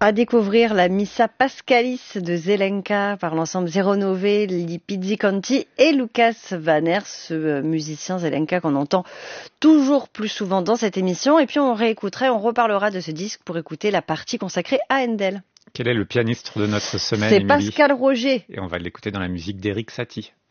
À découvrir la Missa Pascalis de Zelenka par l'ensemble Zero Nove, Li Pizzicanti et Lucas Vanner, ce musicien Zelenka qu'on entend toujours plus souvent dans cette émission. Et puis on reparlera de ce disque pour écouter la partie consacrée à Handel. Quel est le pianiste de notre semaine, C'est Émilie ? Pascal Roger. Et on va l'écouter dans la musique d'Erik Satie.